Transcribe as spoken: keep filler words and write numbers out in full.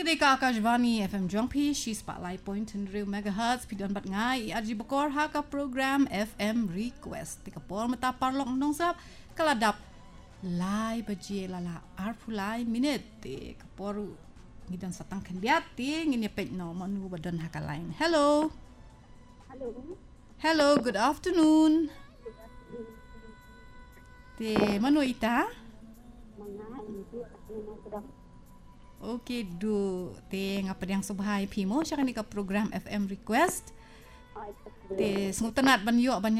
Kedeka Akashvani F M Jongpi She Spotlight Point and Real Megahertz Pidon bat ngai Aji Bokor Haka Program F M Request Tika por mata parlok nong sap kaladap lai baje lala arpulai minute tika poru ngidan satang kendiati ngini pej no manu badan haka lain. Hello. Hello. Hello, good afternoon. Te manu ita? Mga ibu at mga Okay, do te ngapa yang subhay pimo siya kanika program F M Request. Te smutanat banyo ban